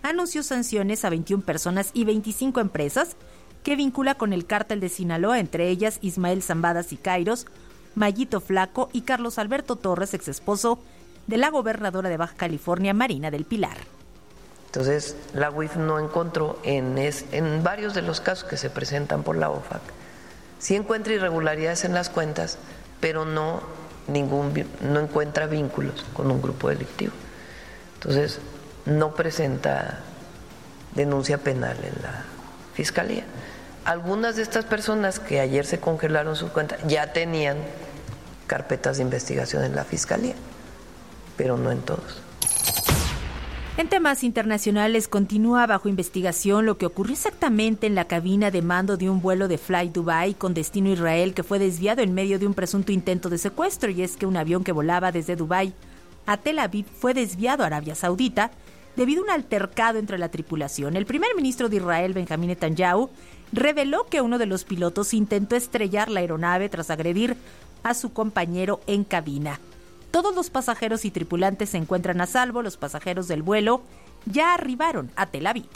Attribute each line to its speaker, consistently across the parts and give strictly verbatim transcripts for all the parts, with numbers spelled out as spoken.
Speaker 1: anunció sanciones a veintiuna personas y veinticinco empresas que vincula con el cártel de Sinaloa, entre ellas Ismael Zambada Siqueiros, Mayito Flaco y Carlos Alberto Torres, exesposo de la gobernadora de Baja California, Marina del Pilar.
Speaker 2: Entonces, la U I F no encontró en, es, en varios de los casos que se presentan por la O F A C, sí encuentra irregularidades en las cuentas, pero no, ningún, no encuentra vínculos con un grupo delictivo. Entonces, no presenta denuncia penal en la Fiscalía. Algunas de estas personas que ayer se congelaron sus cuentas ya tenían carpetas de investigación en la Fiscalía, pero no en todos.
Speaker 1: En temas internacionales, continúa bajo investigación lo que ocurrió exactamente en la cabina de mando de un vuelo de Fly Dubai con destino a Israel que fue desviado en medio de un presunto intento de secuestro, y es que un avión que volaba desde Dubái a Tel Aviv fue desviado a Arabia Saudita debido a un altercado entre la tripulación. El primer ministro de Israel, Benjamín Netanyahu, reveló que uno de los pilotos intentó estrellar la aeronave tras agredir a su compañero en cabina. Todos los pasajeros y tripulantes se encuentran a salvo. Los pasajeros del vuelo ya arribaron a Tel Aviv.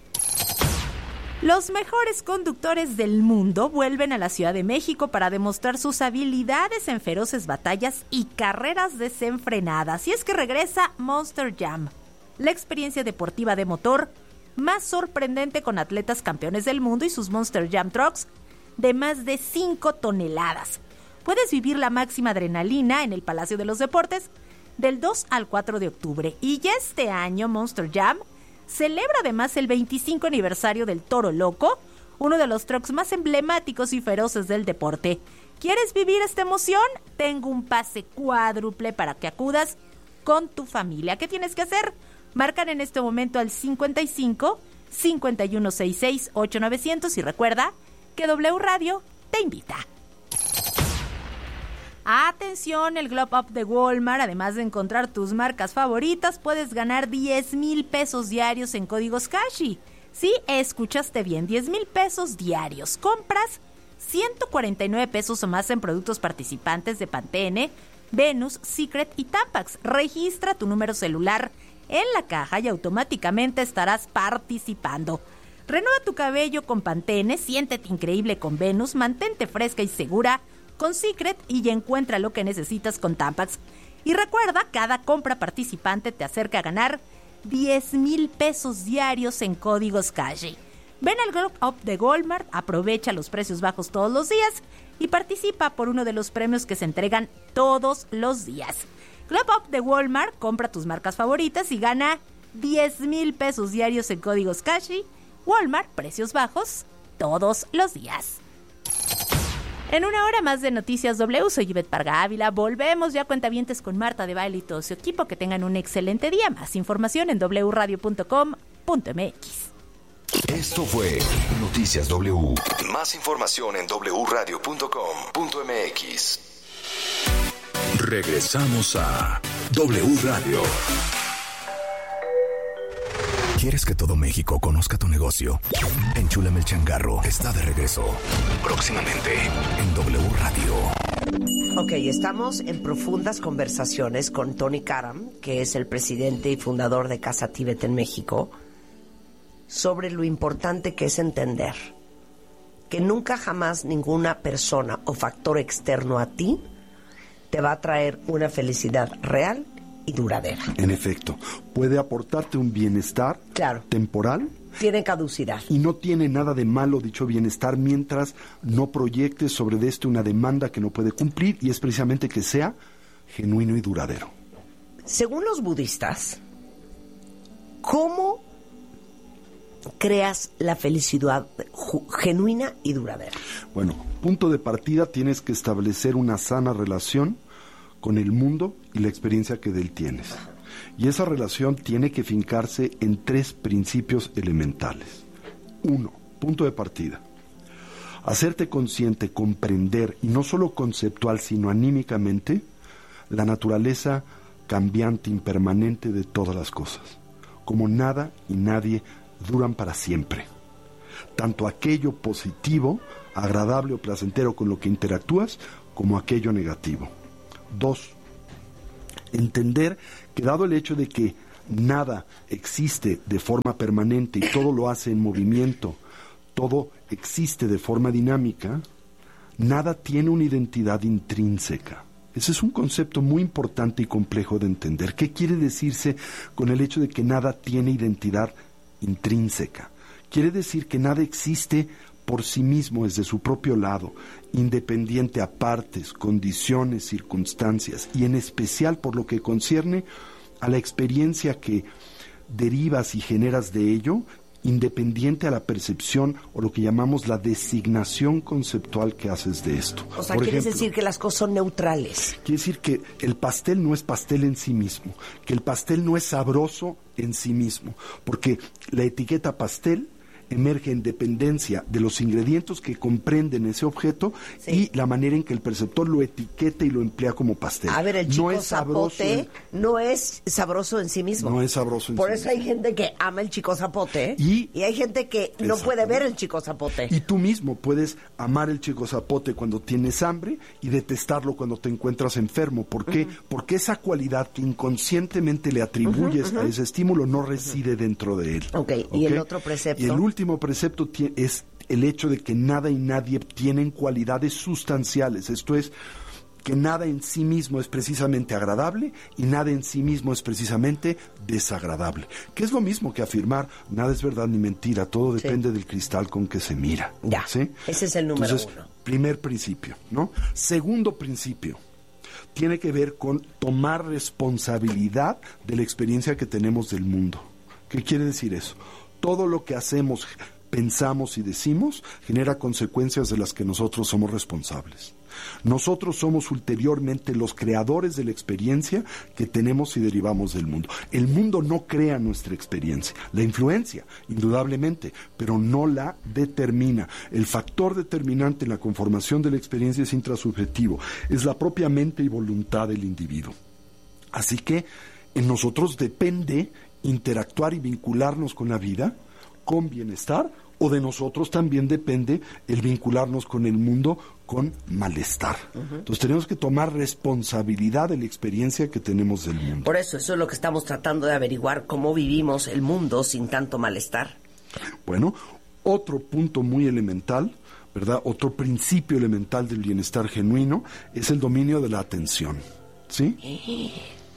Speaker 1: Los mejores conductores del mundo vuelven a la Ciudad de México para demostrar sus habilidades en feroces batallas y carreras desenfrenadas. Y es que regresa Monster Jam, la experiencia deportiva de motor más sorprendente con atletas campeones del mundo y sus Monster Jam Trucks de más de cinco toneladas. Puedes vivir la máxima adrenalina en el Palacio de los Deportes del dos al cuatro de octubre. Y ya este año Monster Jam celebra además el veinticinco aniversario del Toro Loco, uno de los trucks más emblemáticos y feroces del deporte. ¿Quieres vivir esta emoción? Tengo un pase cuádruple para que acudas con tu familia. ¿Qué tienes que hacer? Marcan en este momento al cincuenta y cinco, cincuenta y uno sesenta y seis, ocho mil novecientos y recuerda que W Radio te invita. Atención, el Globe Up de Walmart, además de encontrar tus marcas favoritas, puedes ganar diez mil pesos diarios en códigos Cashi. Sí, escuchaste bien, diez mil pesos diarios. Compras ciento cuarenta y nueve pesos o más en productos participantes de Pantene, Venus, Secret y Tampax. Registra tu número celular en la caja y automáticamente estarás participando. Renueva tu cabello con Pantene, siéntete increíble con Venus, mantente fresca y segura con Secret y encuentra lo que necesitas con Tampax. Y recuerda, cada compra participante te acerca a ganar diez mil pesos diarios en códigos Cashi. Ven al Globe Up de Walmart, aprovecha los precios bajos todos los días y participa por uno de los premios que se entregan todos los días. Globe Up de Walmart, compra tus marcas favoritas y gana diez mil pesos diarios en códigos Cashi. Walmart, precios bajos todos los días. En una hora más de Noticias W, soy Ivette Parga Ávila. Volvemos ya, cuentavientes, con Marta de Baile y todo su equipo. Que tengan un excelente día. Más información en doble u radio punto com punto m x.
Speaker 3: Esto fue Noticias W. Más información en doble u radio punto com punto m x. Regresamos a W Radio. ¿Quieres que todo México conozca tu negocio? Enchúlame el changarro está de regreso. Próximamente en W Radio.
Speaker 4: Ok, estamos en profundas conversaciones con Tony Karam, que es el presidente y fundador de Casa Tíbet en México, sobre lo importante que es entender que nunca jamás ninguna persona o factor externo a ti te va a traer una felicidad real y duradera.
Speaker 5: En efecto, puede aportarte un bienestar
Speaker 4: claro.
Speaker 5: temporal.
Speaker 4: Tiene caducidad.
Speaker 5: Y no tiene nada de malo dicho bienestar mientras no proyectes sobre de este una demanda que no puede cumplir, y es precisamente que sea genuino y duradero.
Speaker 4: Según los budistas, ¿cómo creas la felicidad genuina y duradera?
Speaker 5: Bueno, punto de partida, tienes que establecer una sana relación con el mundo y la experiencia que de él tienes. Y esa relación tiene que fincarse en tres principios elementales. Uno, punto de partida. Hacerte consciente, comprender, y no solo conceptual, sino anímicamente, la naturaleza cambiante, impermanente de todas las cosas. Como nada y nadie duran para siempre. Tanto aquello positivo, agradable o placentero con lo que interactúas, como aquello negativo. Dos, entender que dado el hecho de que nada existe de forma permanente y todo lo hace en movimiento, todo existe de forma dinámica, nada tiene una identidad intrínseca. Ese es un concepto muy importante y complejo de entender. ¿Qué quiere decirse con el hecho de que nada tiene identidad intrínseca? Quiere decir que nada existe por sí mismo, desde su propio lado, independiente a partes, condiciones, circunstancias, y en especial por lo que concierne a la experiencia que derivas y generas de ello, independiente a la percepción o lo que llamamos la designación conceptual que haces de esto.
Speaker 4: O sea,
Speaker 5: Por
Speaker 4: ¿quieres
Speaker 5: ejemplo,
Speaker 4: decir que las cosas son neutrales?
Speaker 5: Quiere decir que el pastel no es pastel en sí mismo, que el pastel no es sabroso en sí mismo, porque la etiqueta pastel emerge en dependencia de los ingredientes que comprenden ese objeto, sí, y la manera en que el perceptor lo etiqueta y lo emplea como pastel.
Speaker 4: A ver, el chico
Speaker 5: no es
Speaker 4: zapote
Speaker 5: en,
Speaker 4: no es sabroso en sí mismo.
Speaker 5: No es sabroso en
Speaker 4: Por
Speaker 5: sí
Speaker 4: eso
Speaker 5: mismo.
Speaker 4: hay gente que ama el chico zapote
Speaker 5: y,
Speaker 4: y hay gente que no puede ver el chico zapote.
Speaker 5: Y tú mismo puedes amar el chico zapote cuando tienes hambre y detestarlo cuando te encuentras enfermo. ¿Por qué? Uh-huh. Porque esa cualidad que inconscientemente le atribuyes uh-huh, uh-huh. a ese estímulo no reside uh-huh. dentro de él.
Speaker 4: Okay. ¿Okay? ¿Y el otro precepto?
Speaker 5: Y el último precepto t- es el hecho de que nada y nadie tienen cualidades sustanciales. Esto es, que nada en sí mismo es precisamente agradable y nada en sí mismo es precisamente desagradable. Que es lo mismo que afirmar, nada es verdad ni mentira, todo depende sí. del cristal con que se mira.
Speaker 4: Ya,
Speaker 5: ¿sí?
Speaker 4: Ese es el número
Speaker 5: Entonces,
Speaker 4: uno.
Speaker 5: Primer principio, ¿no? Segundo principio, tiene que ver con tomar responsabilidad de la experiencia que tenemos del mundo. ¿Qué quiere decir eso? Todo lo que hacemos, pensamos y decimos genera consecuencias de las que nosotros somos responsables. Nosotros somos ulteriormente los creadores de la experiencia que tenemos y derivamos del mundo. El mundo no crea nuestra experiencia, la influencia, indudablemente, pero no la determina. El factor determinante en la conformación de la experiencia es intrasubjetivo, es la propia mente y voluntad del individuo. Así que en nosotros depende interactuar y vincularnos con la vida con bienestar, o de nosotros también depende el vincularnos con el mundo con malestar. Uh-huh. Entonces tenemos que tomar responsabilidad de la experiencia que tenemos del mundo.
Speaker 4: Por eso, eso es lo que estamos tratando de averiguar, cómo vivimos el mundo sin tanto malestar.
Speaker 5: Bueno, otro punto muy elemental, ¿verdad? Otro principio elemental del bienestar genuino es el dominio de la atención, ¿sí? ¿Eh?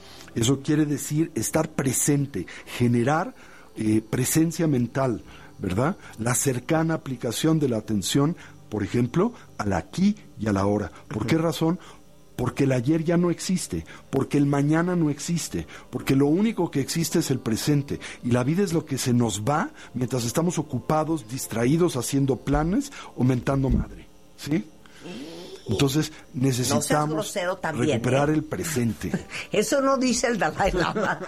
Speaker 5: Eso quiere decir estar presente, generar eh, presencia mental, ¿verdad? La cercana aplicación de la atención, por ejemplo, al aquí y a la ahora. ¿Por qué razón? Porque el ayer ya no existe, porque el mañana no existe, porque lo único que existe es el presente, y la vida es lo que se nos va mientras estamos ocupados, distraídos, haciendo planes o mentando madre, ¿sí? Entonces necesitamos
Speaker 4: no seas también,
Speaker 5: recuperar
Speaker 4: ¿eh?
Speaker 5: el presente.
Speaker 4: Eso no dice el Dalai Lama.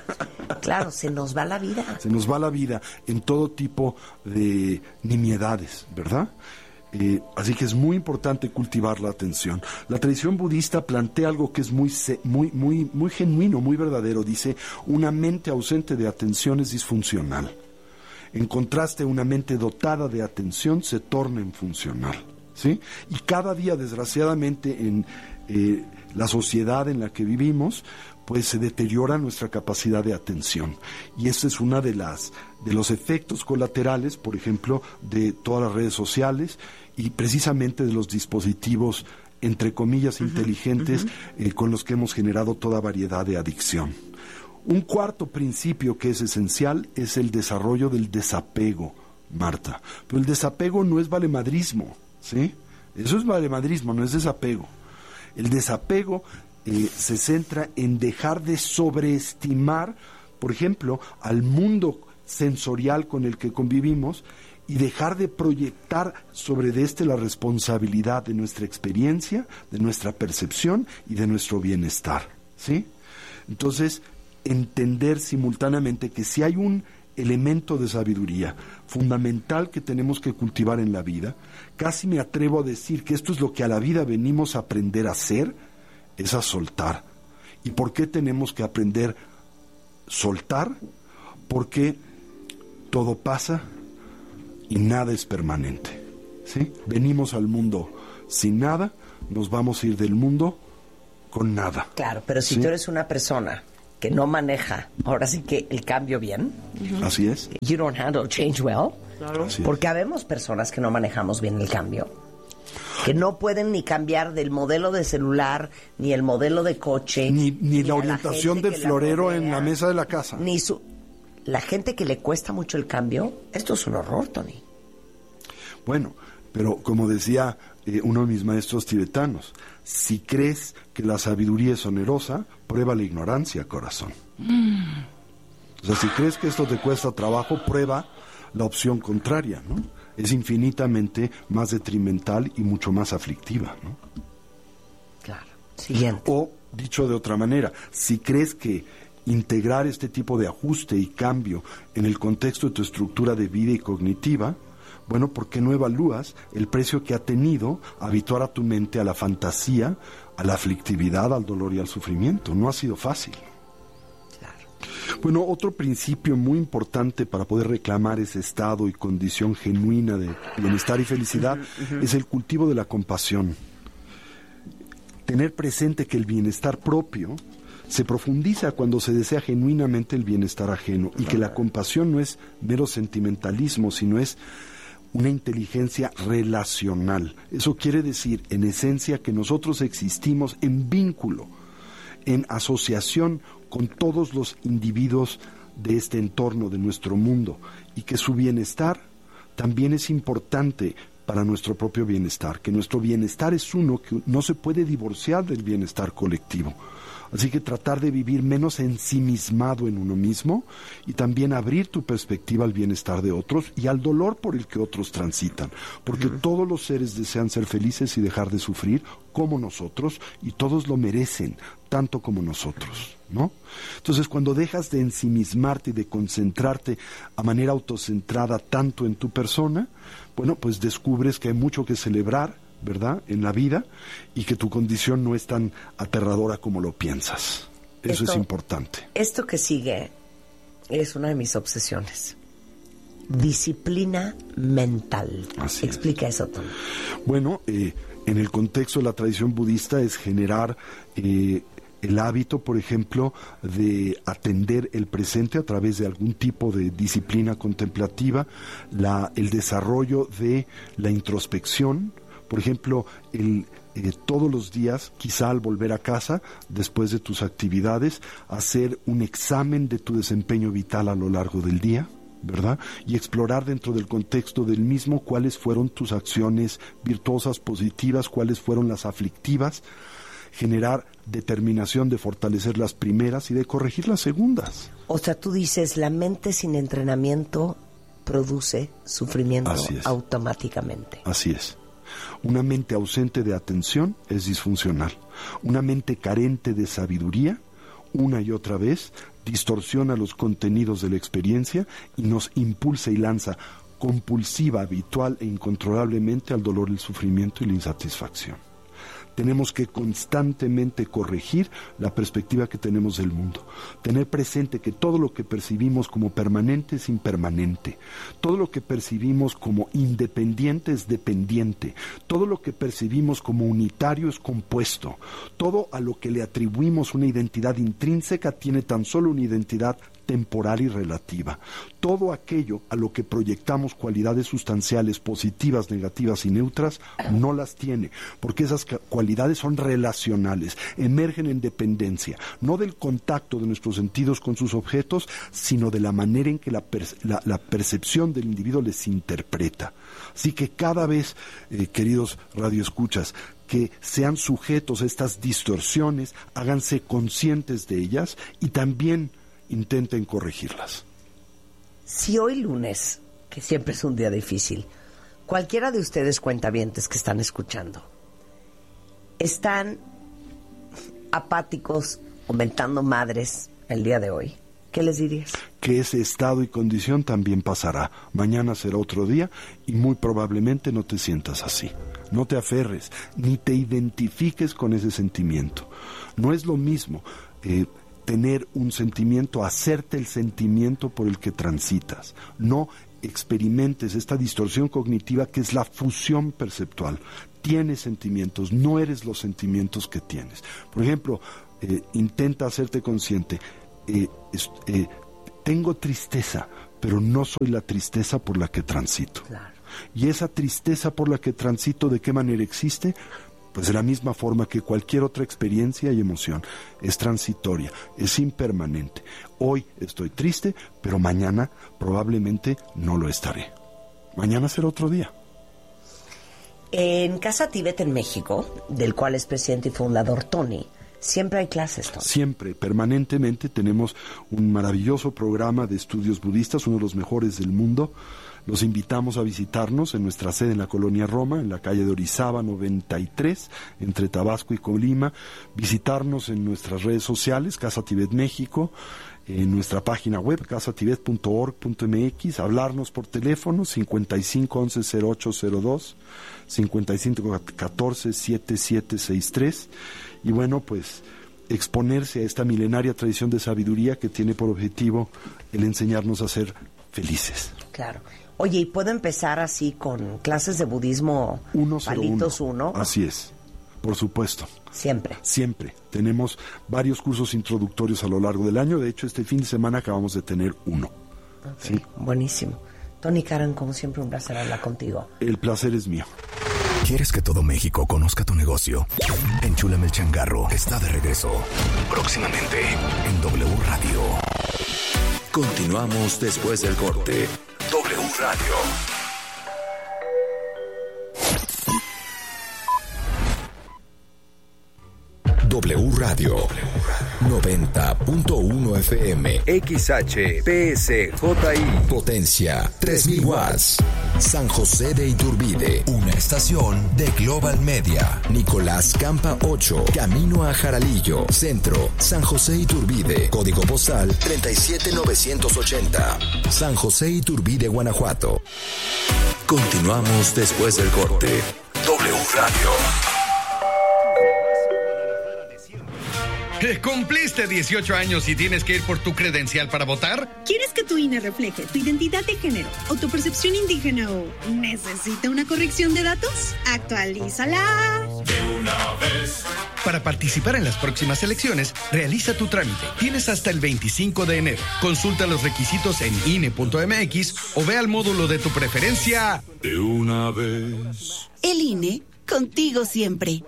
Speaker 4: Claro, se nos va la vida.
Speaker 5: Se nos va la vida en todo tipo de nimiedades, ¿verdad? Eh, así que es muy importante cultivar la atención. La tradición budista plantea algo que es muy, muy, muy, muy genuino, muy verdadero. Dice, una mente ausente de atención es disfuncional. En contraste, una mente dotada de atención se torna en funcional. ¿Sí? Y cada día, desgraciadamente, en eh, la sociedad en la que vivimos, pues se deteriora nuestra capacidad de atención. Y ese es uno de las de los efectos colaterales, por ejemplo, de todas las redes sociales y precisamente de los dispositivos, entre comillas, uh-huh, inteligentes, uh-huh. eh, con los que hemos generado toda variedad de adicción. Un cuarto principio que es esencial es el desarrollo del desapego, Marta. Pero el desapego no es valemadrismo, ¿sí? Eso es valemadrismo, no es desapego. El desapego eh, se centra en dejar de sobreestimar, por ejemplo, al mundo sensorial con el que convivimos y dejar de proyectar sobre de este la responsabilidad de nuestra experiencia, de nuestra percepción y de nuestro bienestar, ¿sí? Entonces, entender simultáneamente que si hay un elemento de sabiduría fundamental que tenemos que cultivar en la vida, casi me atrevo a decir que esto es lo que a la vida venimos a aprender a hacer, es a soltar. ¿Y por qué tenemos que aprender a soltar? Porque todo pasa y nada es permanente, ¿sí? Venimos al mundo sin nada, nos vamos a ir del mundo con nada.
Speaker 4: Claro, pero si
Speaker 5: ¿sí?
Speaker 4: tú eres una persona que no maneja, ahora sí que el cambio bien.
Speaker 5: Uh-huh. Así es.
Speaker 4: You don't handle change well.
Speaker 1: Claro.
Speaker 4: Porque habemos personas que no manejamos bien el cambio, que no pueden ni cambiar del modelo de celular, ni el modelo de coche,
Speaker 5: ni, ni, ni la orientación
Speaker 4: la
Speaker 5: del florero rodea, en la mesa de la casa.
Speaker 4: Ni su... La gente que le cuesta mucho el cambio, esto es un horror, Tony.
Speaker 5: Bueno, pero como decía eh, uno de mis maestros tibetanos, si crees que la sabiduría es onerosa, prueba la ignorancia, corazón. Mm. O sea, si crees que esto te cuesta trabajo, prueba la opción contraria, ¿no? Es infinitamente más detrimental y mucho más aflictiva, ¿no?
Speaker 4: Claro. Siguiente.
Speaker 5: O, dicho de otra manera, si crees que integrar este tipo de ajuste y cambio en el contexto de tu estructura de vida y cognitiva, bueno, ¿por qué no evalúas el precio que ha tenido habituar a tu mente a la fantasía, a la aflictividad, al dolor y al sufrimiento? No ha sido fácil. Claro. Bueno, otro principio muy importante para poder reclamar ese estado y condición genuina de bienestar y felicidad uh-huh, uh-huh. es el cultivo de la compasión. Tener presente que el bienestar propio se profundiza cuando se desea genuinamente el bienestar ajeno y que la compasión no es mero sentimentalismo, sino es una inteligencia relacional. Eso quiere decir, en esencia, que nosotros existimos en vínculo, en asociación con todos los individuos de este entorno, de nuestro mundo, y que su bienestar también es importante para nuestro propio bienestar, que nuestro bienestar es uno que no se puede divorciar del bienestar colectivo. Así que tratar de vivir menos ensimismado en uno mismo y también abrir tu perspectiva al bienestar de otros y al dolor por el que otros transitan. Porque uh-huh. todos los seres desean ser felices y dejar de sufrir como nosotros, y todos lo merecen, tanto como nosotros, ¿no? Entonces, cuando dejas de ensimismarte y de concentrarte a manera autocentrada tanto en tu persona, bueno, pues descubres que hay mucho que celebrar, ¿verdad?, en la vida, y que tu condición no es tan aterradora como lo piensas. Eso esto, es importante.
Speaker 4: Esto que sigue es una de mis obsesiones. Disciplina mental.
Speaker 5: Así
Speaker 4: Explica
Speaker 5: es.
Speaker 4: eso, Tom.
Speaker 5: Bueno, eh, en el contexto de la tradición budista es generar eh, el hábito, por ejemplo, de atender el presente a través de algún tipo de disciplina contemplativa, la, el desarrollo de la introspección. Por ejemplo, el, eh, todos los días, quizá al volver a casa, después de tus actividades, hacer un examen de tu desempeño vital a lo largo del día, ¿verdad? Y explorar dentro del contexto del mismo cuáles fueron tus acciones virtuosas, positivas, cuáles fueron las aflictivas, generar determinación de fortalecer las primeras y de corregir las segundas.
Speaker 4: O sea, tú dices, la mente sin entrenamiento produce sufrimiento
Speaker 5: Así es.
Speaker 4: automáticamente.
Speaker 5: Así es. Una mente ausente de atención es disfuncional. Una mente carente de sabiduría, una y otra vez, distorsiona los contenidos de la experiencia y nos impulsa y lanza compulsiva, habitual e incontrolablemente al dolor, el sufrimiento y la insatisfacción. Tenemos que constantemente corregir la perspectiva que tenemos del mundo. Tener presente que todo lo que percibimos como permanente es impermanente. Todo lo que percibimos como independiente es dependiente. Todo lo que percibimos como unitario es compuesto. Todo a lo que le atribuimos una identidad intrínseca tiene tan solo una identidad temporal y relativa. Todo aquello a lo que proyectamos cualidades sustanciales positivas, negativas y neutras, no las tiene, porque esas cualidades son relacionales, emergen en dependencia, no del contacto de nuestros sentidos con sus objetos, sino de la manera en que la, per- la, la percepción del individuo les interpreta. Así que cada vez, eh, queridos radioescuchas, que sean sujetos a estas distorsiones, háganse conscientes de ellas y también intenten corregirlas.
Speaker 4: Si hoy lunes, que siempre es un día difícil, cualquiera de ustedes cuentavientes que están escuchando, están apáticos o mentando madres el día de hoy, ¿qué les dirías?
Speaker 5: Que ese estado y condición también pasará. Mañana será otro día y muy probablemente no te sientas así. No te aferres, ni te identifiques con ese sentimiento. No es lo mismo eh, tener un sentimiento, hacerte el sentimiento por el que transitas. No experimentes esta distorsión cognitiva que es la fusión perceptual. Tienes sentimientos, no eres los sentimientos que tienes. Por ejemplo, eh, intenta hacerte consciente. eh, es, eh, tengo tristeza, pero no soy la tristeza por la que transito.
Speaker 4: Claro.
Speaker 5: Y esa tristeza por la que transito, ¿de qué manera existe? Pues de la misma forma que cualquier otra experiencia y emoción. Es transitoria, es impermanente. Hoy estoy triste, pero mañana probablemente no lo estaré. Mañana será otro día.
Speaker 4: En Casa Tíbet en México, del cual es presidente y fundador Tony, siempre hay clases, Tony.
Speaker 5: Siempre, permanentemente tenemos un maravilloso programa de estudios budistas, uno de los mejores del mundo. Los invitamos a visitarnos en nuestra sede en la Colonia Roma, en la calle de Orizaba noventa y tres, entre Tabasco y Colima. Visitarnos en nuestras redes sociales, Casa Tíbet México, en nuestra página web, casa tibet punto org punto m x, hablarnos por teléfono cincuenta y cinco once cero ocho cero dos, cincuenta y cinco catorce setenta y siete sesenta y tres, y bueno, pues exponerse a esta milenaria tradición de sabiduría que tiene por objetivo el enseñarnos a ser felices.
Speaker 4: Claro. Oye, ¿y puedo empezar así con clases de budismo
Speaker 5: uno cero uno?
Speaker 4: Palitos uno?
Speaker 5: Así es, por supuesto.
Speaker 4: Siempre.
Speaker 5: Siempre. Tenemos varios cursos introductorios a lo largo del año. De hecho, este fin de semana acabamos de tener uno.
Speaker 4: Okay, ¿sí? Buenísimo. Tony Karam, como siempre, un placer hablar contigo.
Speaker 5: El placer es mío.
Speaker 3: ¿Quieres que todo México conozca tu negocio? Enchúlame el changarro está de regreso. Próximamente en W Radio. Continuamos después del corte. W Radio. W Radio noventa punto uno F M, X H P S J I, potencia tres mil watts. San José de Iturbide, una estación de Global Media. Nicolás Campa ocho, camino a Jaralillo, centro, San José Iturbide, código postal treinta y siete mil novecientos ochenta, San José Iturbide, Guanajuato. Continuamos después del corte. W Radio.
Speaker 6: ¿Cumpliste dieciocho años y tienes que ir por tu credencial para votar?
Speaker 7: ¿Quieres que tu I N E refleje tu identidad de género o tu percepción indígena o necesita una corrección de datos? ¡Actualízala!
Speaker 6: De una vez. Para participar en las próximas elecciones, realiza tu trámite. Tienes hasta el veinticinco de enero. Consulta los requisitos en I N E punto m x o ve al módulo de tu preferencia. De una vez.
Speaker 7: El I N E, contigo siempre.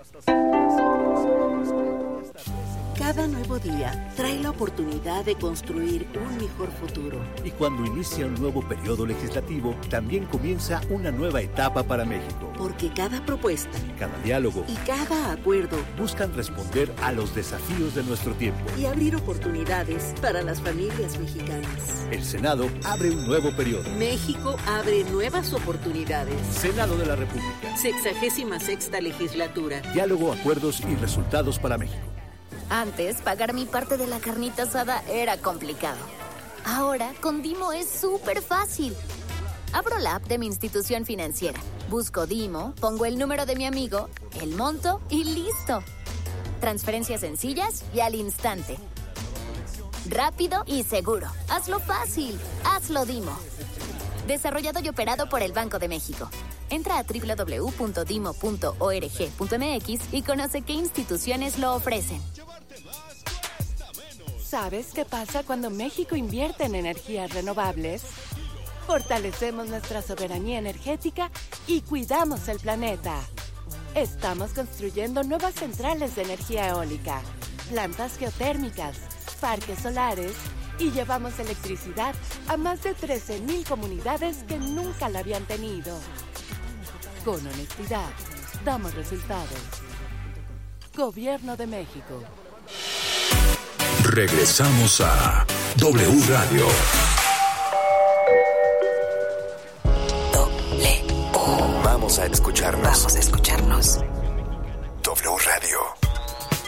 Speaker 7: Cada nuevo día trae la oportunidad de construir un mejor futuro.
Speaker 8: Y cuando inicia un nuevo periodo legislativo, también comienza una nueva etapa para México.
Speaker 7: Porque cada propuesta,
Speaker 8: cada diálogo
Speaker 7: y cada acuerdo
Speaker 8: buscan responder a los desafíos de nuestro tiempo
Speaker 7: y abrir oportunidades para las familias mexicanas.
Speaker 8: El Senado abre un nuevo periodo.
Speaker 7: México abre nuevas oportunidades.
Speaker 8: Senado de la República.
Speaker 7: Sexagésima sexta legislatura.
Speaker 8: Diálogo, acuerdos y resultados para México.
Speaker 9: Antes, pagar mi parte de la carnita asada era complicado. Ahora, con Dimo es súper fácil. Abro la app de mi institución financiera, busco Dimo, pongo el número de mi amigo, el monto y listo. Transferencias sencillas y al instante. Rápido y seguro. Hazlo fácil. Hazlo Dimo. Desarrollado y operado por el Banco de México. Entra a doble u doble u doble u punto dimo punto org punto m x y conoce qué instituciones lo ofrecen.
Speaker 10: ¿Sabes qué pasa cuando México invierte en energías renovables? Fortalecemos nuestra soberanía energética y cuidamos el planeta. Estamos construyendo nuevas centrales de energía eólica, plantas geotérmicas, parques solares y llevamos electricidad a más de trece mil comunidades que nunca la habían tenido. Con honestidad, damos resultados. Gobierno de México.
Speaker 3: Regresamos a W Radio.
Speaker 11: W.
Speaker 3: Vamos a escucharnos.
Speaker 11: Vamos a escucharnos.